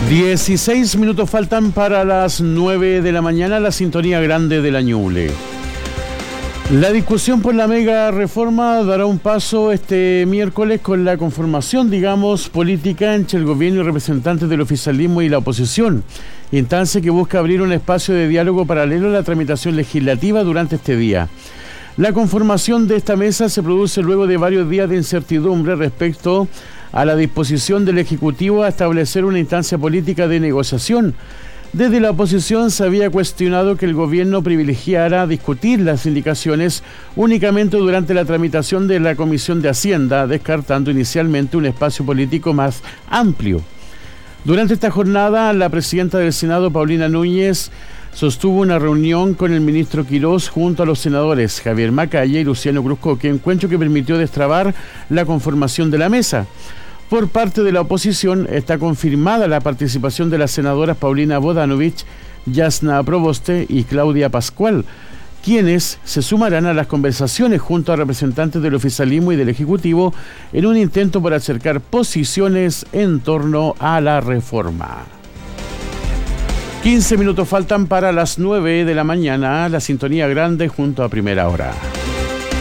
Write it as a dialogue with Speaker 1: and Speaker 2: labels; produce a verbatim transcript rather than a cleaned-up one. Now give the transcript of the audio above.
Speaker 1: dieciséis minutos faltan para las nueve de la mañana, la sintonía grande de la Ñuble. La discusión por la mega reforma dará un paso este miércoles con la conformación, digamos, política entre el gobierno y representantes del oficialismo y la oposición, instancia que busca abrir un espacio de diálogo paralelo a la tramitación legislativa durante este día. La conformación de esta mesa se produce luego de varios días de incertidumbre respecto a la disposición del Ejecutivo a establecer una instancia política de negociación. Desde la oposición se había cuestionado que el gobierno privilegiara discutir las indicaciones únicamente durante la tramitación de la Comisión de Hacienda, descartando inicialmente un espacio político más amplio. Durante esta jornada, la presidenta del Senado, Paulina Núñez, sostuvo una reunión con el ministro Quirós junto a los senadores Javier Macaya y Luciano Cruzcoque, encuentro que permitió destrabar la conformación de la mesa. Por parte de la oposición está confirmada la participación de las senadoras Paulina Bodanovich, Yasna Proboste y Claudia Pascual, quienes se sumarán a las conversaciones junto a representantes del oficialismo y del Ejecutivo en un intento por acercar posiciones en torno a la reforma. quince minutos faltan para las nueve de la mañana, la sintonía grande junto a Primera Hora.